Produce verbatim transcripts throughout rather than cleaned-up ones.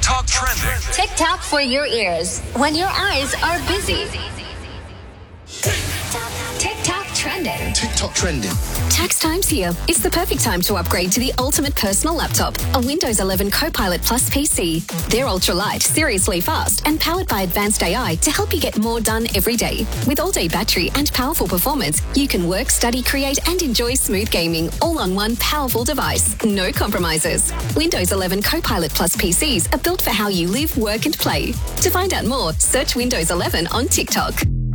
TikTok trending. TikTok for your ears when your eyes are busy. TikTok trending. TikTok trending. Tax time's here. It's the perfect time to upgrade to the ultimate personal laptop, a Windows eleven Copilot Plus P C. They're ultra-light, seriously fast, and powered by advanced A I to help you get more done every day. With all-day battery and powerful performance, you can work, study, create, and enjoy smooth gaming all on one powerful device. No compromises. Windows eleven Copilot Plus P Cs are built for how you live, work, and play. To find out more, search Windows eleven on TikTok.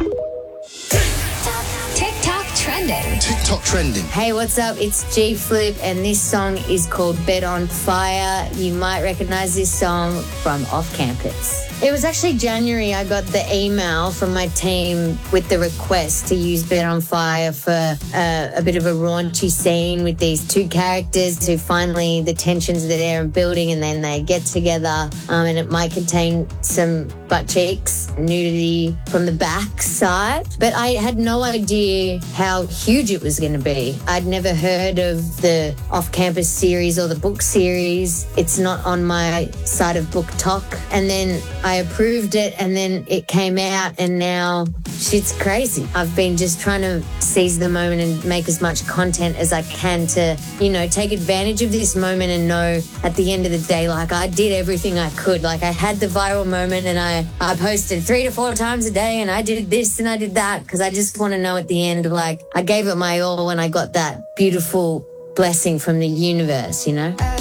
TikTok trending. TikTok trending. Hey, what's up? It's G Flip, and this song is called Bed on Fire. You might recognize this song from Off Campus. It was actually January I got the email from my team with the request to use Bed on Fire for uh, a bit of a raunchy scene with these two characters who finally, the tensions that they're building, and then they get together, um, and it might contain some butt cheeks, nudity from the back side. But I had no idea how huge it was going to be. I'd never heard of the Off-Campus series or the book series. It's not on my side of Book Talk. And then I approved it, and then it came out, and now shit's crazy. I've been just trying to seize the moment and make as much content as I can to, you know, take advantage of this moment and know at the end of the day, like, I did everything I could. Like, I had the viral moment, and I, I posted three to four times a day, and I did this and I did that, because I just want to know at the end, like, I gave it my all when I got that beautiful blessing from the universe, you know?